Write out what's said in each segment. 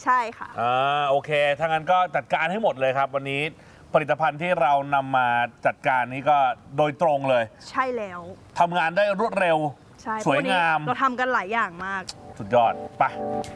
ใช่ค่ะโอเคถ้างั้นก็จัดการให้หมดเลยครับวันนี้ผลิตภัณฑ์ที่เรานำมาจัดการนี้ก็โดยตรงเลยใช่แล้วทำงานได้รวดเร็วสวยงามเราทำกันหลายอย่างมากสุดยอดไป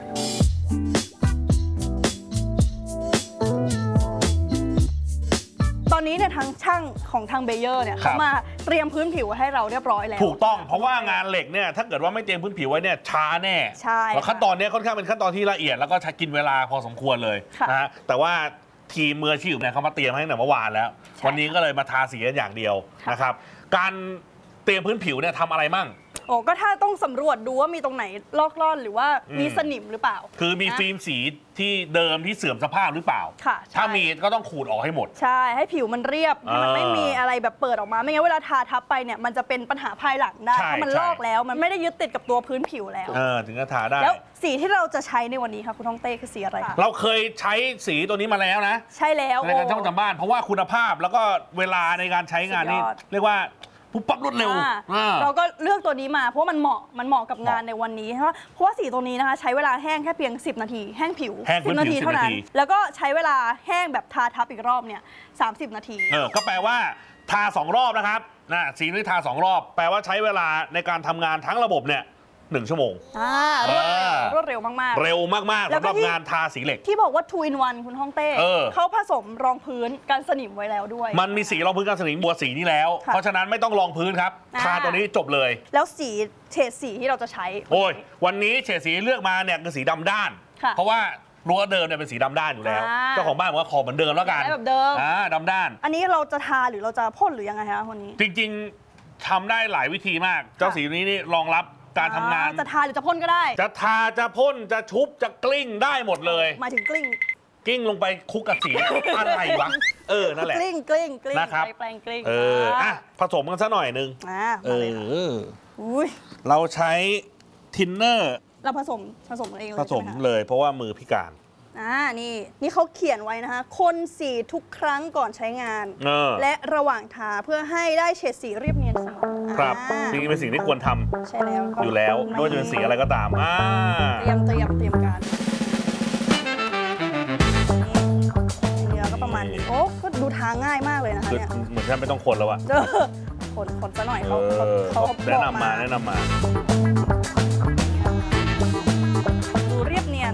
ตอนนี้เนี่ยทางช่างของทางเบเยอร์เนี่ยเขามาเตรียมพื้นผิวให้เราเรียบร้อยแล้วถูกต้องเพราะว่างานเหล็กเนี่ยถ้าเกิดว่าไม่เตรียมพื้นผิวไว้เนี่ยช้าแน่ใช่ขั้นตอนนี้ค่อนข้างเป็นขั้นตอนที่ละเอียดแล้วก็ใช้กินเวลาพอสมควรเลยนะฮะแต่ว่าทีมมืออาชีพเนี่ยเขามาเตรียมให้ตั้งแต่เมื่อวานแล้ววันนี้ก็เลยมาทาสีกันอย่างเดียวนะครับการเตรียมพื้นผิวเนี่ยทำอะไรมั่งโอ้ก็ถ้าต้องสำรวจดูว่ามีตรงไหนลอกล่อนหรือว่ามีสนิมหรือเปล่าคือมีฟิล์มสีที่เดิมที่เสื่อมสภาพหรือเปล่าถ้ามีก็ต้องขูดออกให้หมดใช่ให้ผิวมันเรียบมันไม่มีอะไรแบบเปิดออกมาไม่งั้นเวลาทาทับไปเนี่ยมันจะเป็นปัญหาภายหลังได้เพราะมันลอกแล้วมันไม่ได้ยึดติดกับตัวพื้นผิวแล้วถึงจะทาได้แล้วสีที่เราจะใช้ในวันนี้ค่ะคุณทองเต้คือสีอะไรเราเคยใช้สีตัวนี้มาแล้วนะใช่แล้วในการทำบ้านเพราะว่าคุณภาพแล้วก็เวลาในการใช้งานนี่เรียกว่าปุ๊บปั๊บรวดเร็วเราก็เลือกตัวนี้มาเพราะว่ามันเหมาะกับงานในวันนี้เพราะว่าสีตัวนี้นะคะใช้เวลาแห้งแค่เพียง10 นาทีแห้งผิว10 นาทีเท่านั้นแล้วก็ใช้เวลาแห้งแบบทาทับอีกรอบเนี่ย30 นาทีก็แปลว่าทา2 รอบนะครับสีนี้ทา2 รอบแปลว่าใช้เวลาในการทำงานทั้งระบบเนี่ย1 ชั่วโมงรวดเร็วมากๆเร็วมากๆสำหรับงานทาสีเหล็กที่บอกว่า 2 in 1คุณฮ่องเต้เขาผสมรองพื้นกันสนิมไว้แล้วด้วยมันมีสีรองพื้นกันสนิมบัวสีนี้แล้วเพราะฉะนั้นไม่ต้องรองพื้นครับทาตัวนี้จบเลยแล้วสีเฉดสีที่เราจะใช้วันนี้เฉดสีเลือกมาเนี่ยคือสีดำด้านเพราะว่ารั้วเดิมเนี่ยเป็นสีดำด้านอยู่แล้วเจ้าของบ้านบอกว่าขอเหมือนเดิมแล้วกันแบบเดิมดำด้านอันนี้เราจะทาหรือเราจะพ่นหรือยังไงคะวันนี้จริงๆทำได้หลายวิธีมากเจ้าสีนี้นี่รองรับการทำงานจะทาหรือจะพ่นก็ได้จะทาจะพ่นจะชุบจะกลิ้งได้หมดเลยหมายถึงกลิ้งลงไปคุกกับสีอะไรวะนั่นแหละกลิ้งนะครับแปลงกลิ้งผสมกันซะหน่อยนึงเราใช้ทินเนอร์เราผสมเองเลยผสมเลยเพราะว่ามือพิการนี่เขาเขียนไว้นะคะคนสีทุกครั้งก่อนใช้งานและระหว่างทาเพื่อให้ได้เฉดสีเรียบเนียนสวยครับจริงๆเป็นสิ่งที่ควรทำใช่แล้วอยู่แล้วไม่ว่าจะเป็นสีอะไรก็ตามเตรียมการนี่ก็ประมาณนี้ก็ดูทาง่ายมากเลยนะคะเนี่ยเหมือนแทบไม่ต้องคนแล้วอะคนซะหน่อยเขาแนะนำมาดูเรียบเนียน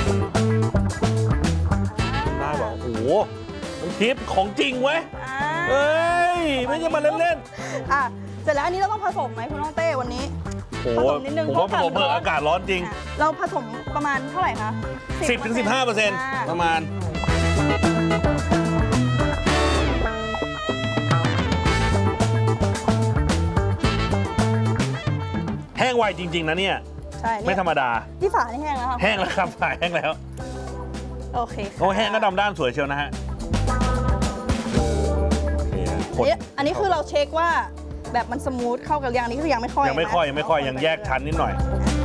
ได้บอกโอ้โหทิปของจริงเว้ยไม่ใช่มาเล่นเสร็จแล้วอันนี้เราต้องผสมไหมคุณน้องเต้วันนี้ผสมนิดนึงผมว่าผสมอากาศร้อนจริงเราผสมประมาณเท่าไหร่คะ 10-15%ประมาณแห้งไวจริงๆนะเนี่ยใช่ไม่ธรรมดาที่ฝานี่แห้งแล้วครับแห้งแล้วครับฝาแห้งแล้วโอเคแห้งก็ดำด้านสวยเชียวนะฮะอันนี้คือเราเช็คว่าแบบมันสมูทเข้ากับยางนี้คือยังไม่ค่อยยังแยกชั้นนิดหน่อย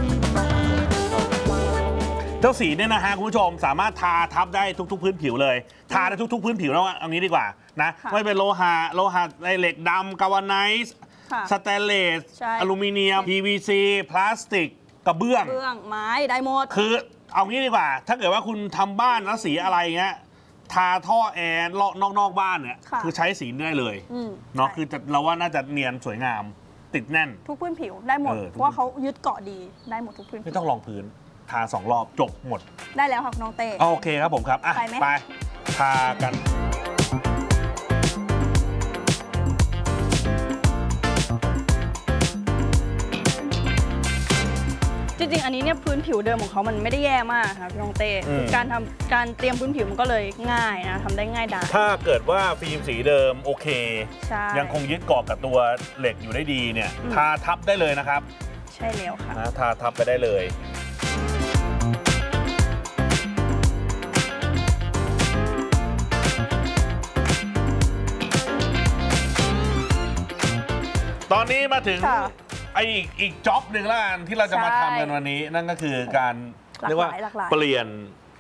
เจ้าสีเนี่ยนะฮะคุณผู้ชมสามารถทาทับได้ทุกๆพื้นผิวเลยทาได้ทุกๆพื้นผิวแล้วเอางี้ดีกว่านะไม่เป็นโลหะเหล็กดำกาวาไนซ์สแตนเลสอลูมิเนียม PVC พลาสติกกระเบื้องไม้ได้หมดคือเอางี้ดีกว่าถ้าเกิดว่าคุณทำบ้านแล้วสีอะไรเงี้ยทาท่อแอร์นอกบ้านเนี่ยคือใช้สีได้เลยเนาะคือเราว่าน่าจะเนียนสวยงามติดแน่นทุกพื้นผิวได้หมดเพราะว่าเขายึดเกาะดีได้หมดทุกพื้นไม่ต้องรองพื้นทา2 รอบจบหมดได้แล้วค่ะน้องเต้โอเคครับผมครับไปทากันจริงๆอันนี้เนี่ยพื้นผิวเดิมของเขามันไม่ได้แย่มากค่ะพี่น้องเต้การเตรียมพื้นผิวมันก็เลยง่ายนะทำได้ง่ายดายถ้าเกิดว่าฟิล์มสีเดิมโอเคยังคงยึดเกาะกับตัวเหล็กอยู่ได้ดีเนี่ยทาทับได้เลยนะครับใช่แล้วค่ะทาทับไปได้เลยตอนนี้มาถึงอีกจ็อบหนึ่งแล้วกันที่เราจะมาทำกันวันนี้นั่นก็คือการเรียกว่าเปลี่ยน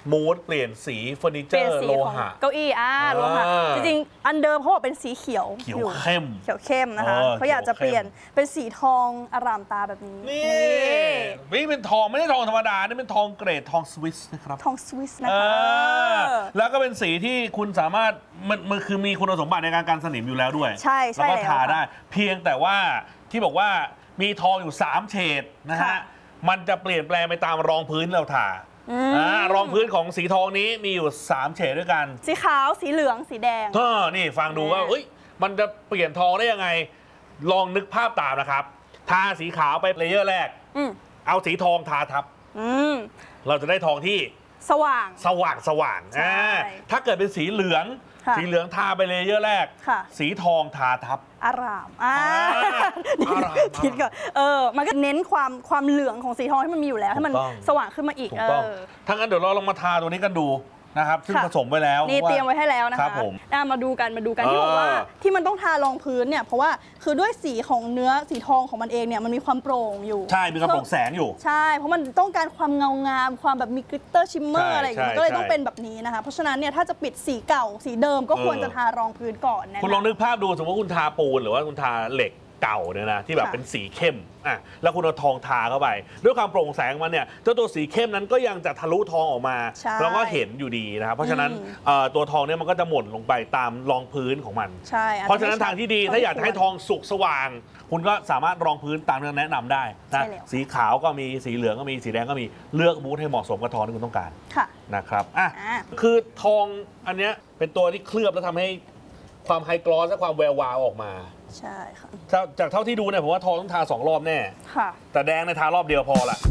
มูดเปลี่ยนสีเฟอร์นิเจอร์โลหะเก้าอี้โลหะจริงๆอันเดิมเขาบอกเป็นสีเขียวเข้มเขียวเข้มนะคะเขาอยากจะเปลี่ยนเป็นสีทองอร่ามตาแบบนี้นี่เป็นทองไม่ได้ทองธรรมดานี่เป็นทองเกรดทองสวิสนะครับทองสวิสนะคะแล้วก็เป็นสีที่คุณสามารถมันคือมีคุณสมบัติในการกันสนิมอยู่แล้วด้วยใช่แล้วก็ทาได้เพียงแต่ว่าที่บอกว่ามีทองอยู่3เฉดนะฮะมันจะเปลี่ยนแปลงไปตามรองพื้นเราทารองพื้นของสีทองนี้มีอยู่3เฉดด้วยกันสีขาวสีเหลืองสีแดงนี่ฟังดูว่ามันจะเปลี่ยนทองได้ยังไงลองนึกภาพตามนะครับทาสีขาวไปเลเยอร์แรกเอาสีทองทาทับเราจะได้ทองที่สว่างถ้าเกิดเป็นสีเหลืองทาไปเลเยอร์แรกสีทองทาทับอร่ามคิดก่อนมันก็เน้นความเหลืองของสีทองที่มันมีอยู่แล้วให้มันสว่างขึ้นมาอีกทั้งนั้นเดี๋ยวเราลองมาทาตัวนี้กันดูนะครับซึ่งผสมไว้แล้วนี่เตรียมไว้ให้แล้วนะคะมาดูกันที่บอกว่าที่มันต้องทารองพื้นเนี่ยเพราะว่าคือด้วยสีของเนื้อสีทองของมันเองเนี่ยมันมีความโปร่งอยู่ใช่มีความโปร่งแสงอยู่ใช่เพราะมันต้องการความเงางามความแบบมีกลิตเตอร์ชิมเมอร์อะไรอย่างเงี้ยก็เลยต้องเป็นแบบนี้นะคะเพราะฉะนั้นเนี่ยถ้าจะปิดสีเก่าสีเดิมก็ควรจะทารองพื้นก่อนนะคุณลองนึกภาพดูสมมติว่าคุณทาปูนหรือว่าคุณทาเหล็กเก่าเนี่ยนะที่แบบเป็นสีเข้มแล้วคุณเอาทองทาเข้าไปด้วยความโปร่งแสงมันเนี่ยเจ้าตัวสีเข้มนั้นก็ยังจะทะลุทองออกมาแล้วก็เห็นอยู่ดีนะครับเพราะฉะนั้นตัวทองเนี่ยมันก็จะหม่นลงไปตามรองพื้นของมันเพราะฉะนั้นทางที่ดีถ้าอยากให้ทองสุกสว่างคุณก็สามารถรองพื้นตามที่แนะนำได้นะสีขาวก็มีสีเหลืองก็มีสีแดงก็มีเลือกมูดให้เหมาะสมกับทองที่คุณต้องการนะครับคือทองอันเนี้ยเป็นตัวที่เคลือบแล้วทำให้ความไฮกลอสและความแวววาวออกมาใช่ค่ะจากเท่าที่ดูเนี่ยผมว่าทองต้องทา2 รอบแน่ค่ะแต่แดงในทารอบเดียวพอละ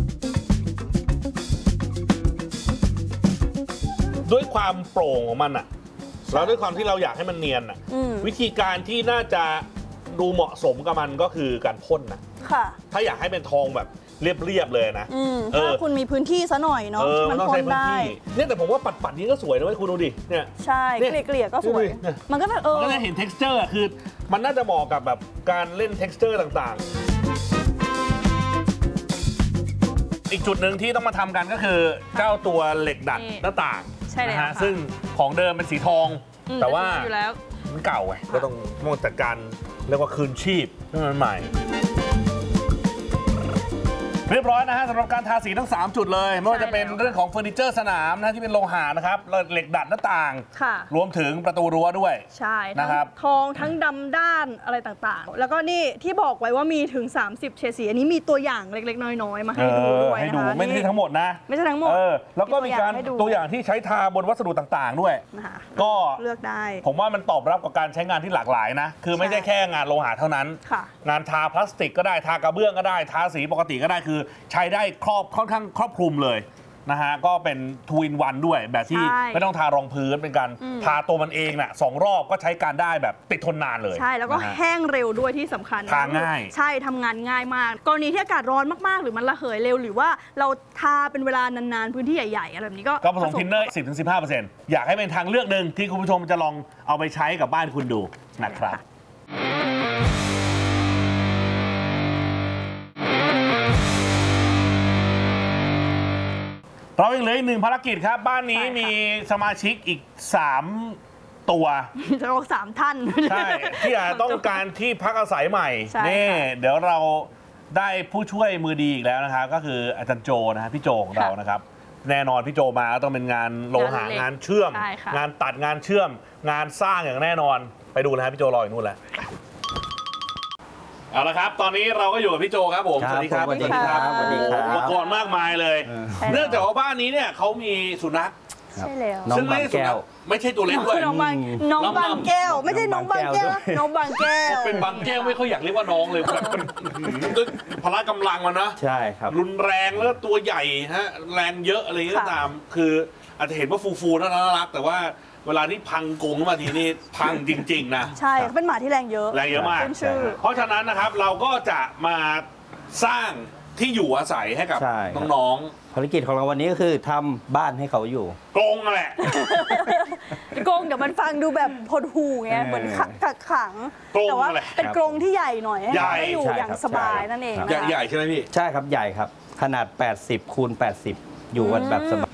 ด้วยความโปร่งของมันอะแล้วด้วยความที่เราอยากให้มันเนียนอะวิธีการที่น่าจะดูเหมาะสมกับมันก็คือการพ่นนะค่ะถ้าอยากให้เป็นทองแบบเรียบเลยนะถ้าคุณมีพื้นที่ซะหน่อยเนาะมันต้องใช้พื้นที่เนี่ยแต่ผมว่าปัดนี้ก็สวยนะคุณดูดิเนี่ยใช่เกลี่ยก็สวยมันก็แบบมันก็จะเห็น texture คือมันน่าจะเหมาะกับแบบการเล่น texture ต่างๆอีกจุดหนึ่งที่ต้องมาทำกันก็คือเจ้าตัวเหล็กดัดหน้าต่างนะฮะซึ่งของเดิมเป็นสีทองแต่ว่ามันเก่าไงก็ต้องจัดการเรียกว่าคืนชีพให้มันใหม่เรียบร้อยนะฮะสำหรับการทาสีทั้ง3จุดเลยไม่ว่าจะเป็นเรื่องของเฟอร์นิเจอร์สนามนะที่เป็นโลหะนะครับเหล็กดัดหน้าต่างรวมถึงประตูรั้วด้วยใช่นะครับทองทั้งดำด้านอะไรต่างๆแล้วก็นี่ที่บอกไว้ว่ามีถึง30เฉดสีอันนี้มีตัวอย่างเล็กๆน้อยๆมาให้ดูด้วยให้ดูไม่ใช่ทั้งหมดนะไม่ใช่ทั้งหมดแล้วก็มีการตัวอย่างที่ใช้ทาบนวัสดุต่างๆด้วยก็เลือกได้ผมว่ามันตอบรับกับการใช้งานที่หลากหลายนะคือไม่ใช่แค่งานโลหะเท่านั้นงานทาพลาสติกก็ได้ทากระเบื้องก็ได้ทาสีปกติก็ได้คือใช้ได้ค่อนข้างครอบคลุมเลยนะฮะก็เป็น2 in 1ด้วยแบบที่ไม่ต้องทารองพื้นเป็นการทาตัวมันเองน่ะ2 รอบก็ใช้การได้แบบติดทนนานเลยใช่แล้วก็แห้งเร็วด้วยที่สำคัญทาง่ายใช่ทำงานง่ายมากกรณีที่อากาศร้อนมากๆหรือมันระเหยเร็วหรือว่าเราทาเป็นเวลานานๆพื้นที่ใหญ่ๆอะไรแบบนี้ก็ผสมทินเนอร์ 10-15% อยากให้เป็นทางเลือกหนึ่งที่คุณผู้ชมจะลองเอาไปใช้กับบ้านคุณดูนะครับเรายังเหลืออีก1 ภารกิจครับบ้านนี้มีสมาชิกอีก3 ตัวจะบอก3 ท่านใช่ที่อาจต้องการที่พักอาศัยใหม่นี่เดี๋ยวเราได้ผู้ช่วยมือดีอีกแล้วนะครับก็คืออาจารย์โจนะฮะพี่โจของเรานะครับแน่นอนพี่โจมาต้องเป็นงานโลหะงานเชื่อมงานตัดงานเชื่อมงานสร้างอย่างแน่นอนไปดูนะฮะพี่โจรออยู่นู่นแหละเอาละครับตอนนี้เราก็อยู่กับพี่โจครับผมสวัสดีครับสวัสดีครับสวัสดีครับอุปกรณ์มากมายเลยเนื่องจากว่าบ้านนี้เนี่ยเขามีสุนัขใช่แล้วน้องบางแก้วไม่ใช่ตัวเล็กด้วยน้องบางแก้วไม่ใช่น้องบางแก้วน้องบางแก้วเป็นบางแก้วไม่ค่อยอยากเรียกว่าน้องเลยด้วยพละกำลังมันนะใช่ครับรุนแรงแล้วตัวใหญ่ฮะแรงเยอะอะไรก็ตามคืออาจจะเห็นว่าฟูๆน่ารักแต่ว่าเวลาที่พังกรงมาทีนี่พังจริงๆนะใช่เป็นหมาที่แรงเยอะมากเพราะฉะนั้นนะครับเราก็จะมาสร้างที่อยู่อาศัยให้กับน้องๆภารกิจของเราวันนี้ก็คือทำบ้านให้เขาอยู่กรงนั่นแหละกรงเดี๋ยวมันฟังดูแบบพดหูไงเหมือนกักขังแต่ว่าเป็นกรงที่ใหญ่หน่อยให้เขาอยู่อย่างสบายนั่นเองใหญ่ใช่ไหมพี่ใช่ครับใหญ่ครับขนาด80 คูณ 80อยู่กันแบบสบาย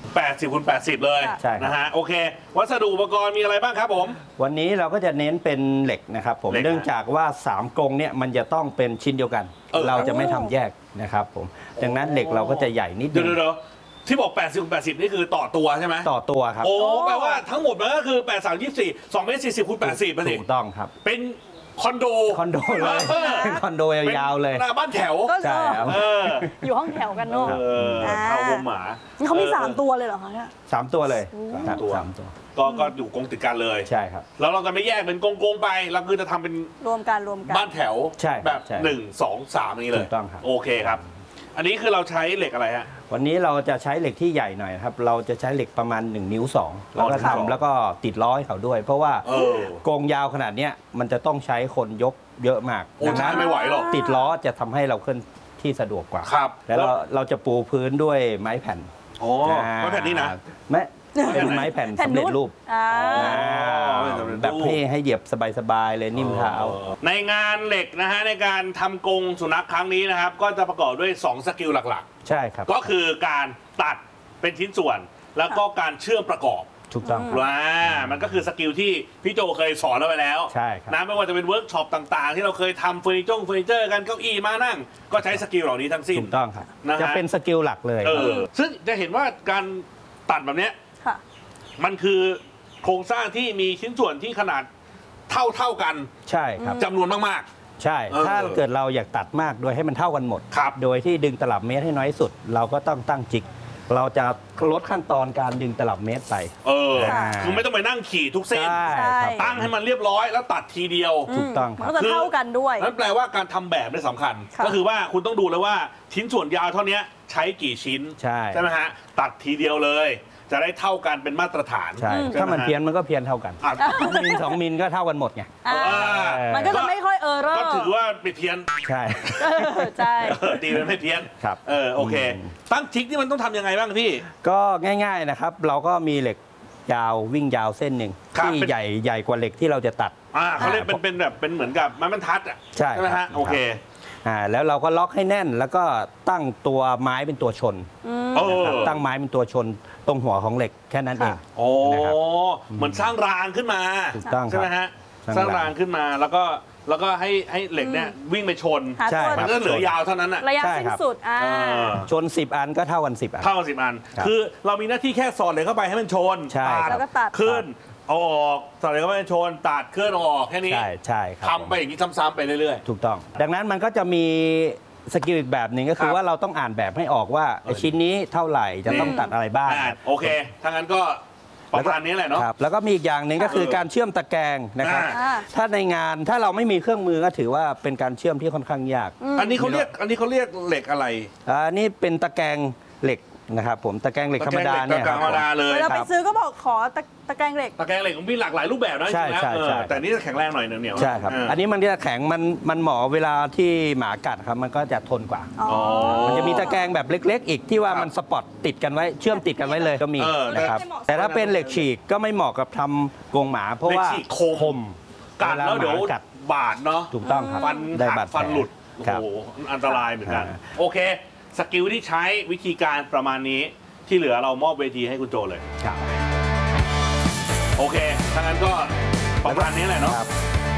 80 คูณ 80 เลยใช่ครับนะฮะโอเค วัสดุอุปกรณ์มีอะไรบ้างครับผมวันนี้เราก็จะเน้นเป็นเหล็กนะครับผมเหล็กเนื่องจากว่า3กรงเนี่ยมันจะต้องเป็นชิ้นเดียวกัน เราจะไม่ทำแยกนะครับผมดังนั้นเหล็กเราก็จะใหญ่นิดนึงเดี๋ยวที่บอก 80 คูณ 80 นี่คือต่อตัวใช่ไหมต่อตัวครับโอ้แปลว่าทั้งหมดมันก็คือ 8 3 24 2 เมตร 40 คูณ 80ไปสิถูกต้องครับเป็นคอนโดคอนโดเลยเป็นคอนโดยาวๆเลยหน้าบ้านแถวก็ใช่ครับอยู่ห้องแถวกันเนาะเอาวงหมานี่เขามี3ตัวเลยเหรอคะเนี่ย 3 ตัวเลยครับตัวสามตัวก็อยู่กรงติดกันเลยใช่ครับแล้วเราจะไม่แยกเป็นกรงๆไป เราคือจะทำเป็นรวมกันบ้านแถวใช่ครับแบบใช่ 1 2 3นี้เลยถูกต้องครับโอเคครับ อันนี้คือเราใช้เหล็กอะไรฮะวันนี้เราจะใช้เหล็กที่ใหญ่หน่อยครับเราจะใช้เหล็กประมาณ1 นิ้ว 2แล้วก็ 1 นิ้วทำแล้วก็ติดล้อให้เขาด้วย เพราะว่าอกรงยาวขนาดเนี้ยมันจะต้องใช้คนยกเยอะมากโอ้ดังนั้นใช่ไม่ไหวหรอกติดล้อจะทำให้เราเคลื่อนที่สะดวกกว่าครับแล้วเราจะปูพื้นด้วยไม้แผ่นโอ้ไม้แผ่นนี้นะไม้เป็นไม้แผ่นแผ่นสำเร็จนุ่นรูปอ่าแบบให้เหยียบสบายๆเลยนิ่มเท้าในงานเหล็กนะฮะในการทำกรงสุนัขครั้งนี้นะครับ ก็จะประกอบด้วย 2 สกิลหลักใช่ครับๆ ก็คือการตัดเป็นชิ้นส่วน แล้วก็การเชื่อมประกอบถูกต้องครับว่ามันก็คือสกิลที่พี่โจเคยสอนเราไปแล้วใช่ครับนะไม่ว่าจะเป็นเวิร์กช็อปต่างๆ ที่เราเคยทำเฟอร์นิเจอร์กันเก้าอี้มานั่ง ก็ใช้สกิลเหล่านี้ทั้งสิ้นถูกต้องครับนะฮะจะเป็นสกิลหลักเลยซึ่งจะเห็นว่าการตัดแบบเนี้ยค่ะมันคือโครงสร้างที่มีชิ้นส่วนที่ขนาดเท่ากันใช่ครับจำนวนมากใช่เออถ้าเกิดเราอยากตัดมากโดยให้มันเท่ากันหมดครับโดยที่ดึงตลับเมตรให้น้อยที่สุด เราก็ต้องตั้งจิก เราจะลดขั้นตอนการดึงตลับเมตรไปค่ะคือไม่ต้องไปนั่งขี่ทุกเส้นใช่ครับตั้งให้มันเรียบร้อยแล้วตัดทีเดียวถูกต้องคมันรับก็จะเท่ากันด้วยนั่นแปลว่าการทำแบบนี่สำคัญค่ะก็คือว่าคุณต้องดูเลยว่าชิ้นส่วนยาวเท่านี้ใช้กี่ชิ้นใช่ไหมฮะ ตัดทีเดียวเลย จะได้เท่ากันเป็นมาตรฐานใช่ไหถ้ามันฮะเพี้ยนมันก็เพี้ยนเท่ากันอ่ะมิล2 มิลก็เท่ากันหมดไงอ่าเออมันก็จะไม่ค่อยเออร์เรอก็ร์ถือว่าไปเพี้ยนใช่ใช่ตีเป็นไม่เพี้ยนครับโอเค ตั้งจิกนี่มันต้องทำยังไงบ้างพี่ก็ง่ายๆนะครับ เราก็มีเหล็กยาววิ่งยาวเส้นหนึ่งครับที่เป็นใหญ่กว่าเหล็กที่เราจะตัดเขาเรียกเป็นแบบเป็นเหมือนกับไม้บรรทัดอ่ะใช่ไหมครัฮะบโอเคแล้วเราก็ล็อกให้แน่น แล้วก็ตั้งตัวไม้เป็นตัวชนโอ้นะครับตั้งไม้เป็นตัวชนตรงหัวของเหล็กแค่นั้นเองโอ้นะครับเหมือนสร้างรางขึ้นมาถูกต้องครับใช่ไหมฮะสสร้าร้าง งราราง งขึ้นมาแล้วก็ให้เหล็กเนี่ยวิ่งไปชนหาใช่ตัวคมัรันบก็เหลือยาวเท่านั้นอ่ะระยะใช่สิ้นครับสุดเออชน 10 อันก็เท่ากัน 10 อันเท่ากับ10 อันครับคือเรามีหน้าที่แค่สอดเหล็กเข้าไปให้มันชนใช่แล้วก็ตัดขึ้นเอาออกสอดเหล็กเข้าไปให้มันชนตัดขึ้นเอาออกแค่นี้ใช่ครับทำไปอย่างนี้ซ้ำๆไปเรื่อยถูกต้อง ดังนั้นมันก็จะมีสกิลอีกแบบหนึ่งก็คืครัอบ ว่าเราต้องอ่านแบบให้ออกว่าไอ้ชิ้นนี้เท่าไหร่จะต้องตัดอะไรบ้างโอเคถ้างั้นก็ประมาณนี้แหละเนาะครับแล้วก็มีอีกอย่างหนึ่งก็คือการเชื่อมตะแกรงนะครับอ่าถ้าในงานถ้าเราไม่มีเครื่องมือก็ถือว่าเป็นการเชื่อมที่ค่อนข้างยากอันนี้เขาเรียกเหล็กอะไรอันนี้เป็นตะแกรงเหล็กนะครับผมตะแกรงเหล็กธรรมดาเนี่ยธรรมดาเลยเวลาไปซื้อก็บอกขอตะแกรงเหล็กตะแกรงเหล็กมันมีหลากหลายรูปแบบนะจใช่ริงๆแล้วใช่ใช่แต่นี่จะแข็งแรงหน่อยเหนียวๆใช่ครับ อันนี้มันจะแข็งมันเหมาะเวลาที่หมากัดครับมันก็จะทนกว่าอ๋อมันจะมีตะแกรงแบบเล็ก ๆ อีกที่ว่ามันสปอตติดกันไว้เชื่อมติดกันไว้เลยก็มีนะครับแต่ถ้าเป็นเหล็กฉีกก็ไม่เหมาะกับทำกรงหมาเพราะว่าเหล็กฉีกคม กัดลาแล้วเดี๋ยวหมากัดบาดเนาะถูกต้องครับฟันได้หับาก ดแผลฟันหลุดโอ้ครับโหอันตรายเหมือนกันอ่าโอเค สกิลที่ใช้วิธีการประมาณนี้ที่เหลือเรามอบเวทีให้คุณโจเลยครับโอเคถ้างั้นก็ประมาณนี้แหละเนาะครับ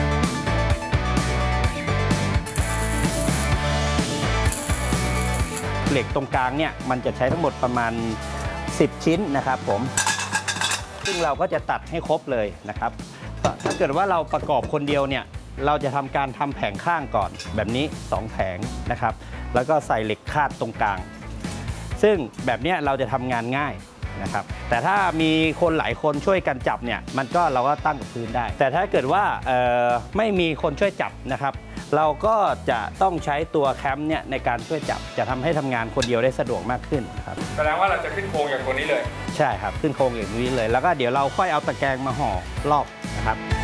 เหล็กตรงกลางเนี่ยมันจะใช้ทั้งหมดประมาณ 10 ชิ้นนะครับผมซึ่งเราก็จะตัดให้ครบเลยนะครับถ้าเกิดว่าเราประกอบคนเดียวเนี่ยเราจะทำการทำแผงข้างก่อนแบบนี้ 2 แผงนะครับแล้วก็ใส่เหล็กคาดตรงกลาง ซึ่งแบบเนี้ยเราจะทำงานง่ายนะครับแต่ถ้ามีคนหลายคนช่วยกันจับเนี่ยเราก็ตั้งกับพื้นได้ แต่ถ้าเกิดว่าไม่มีคนช่วยจับนะครับเราก็จะต้องใช้ตัวแคมป์เนี่ยในการช่วยจับจะทำให้ทำงานคนเดียวได้สะดวกมากขึ้นนะครับแสดงว่าเราจะขึ้นโครงอย่างตัวนี้เลยใช่ครับขึ้นโครงอย่างนี้เลย แล้วก็เดี๋ยวเราค่อยเอาตะแกรงมาห่อรอบนะครับ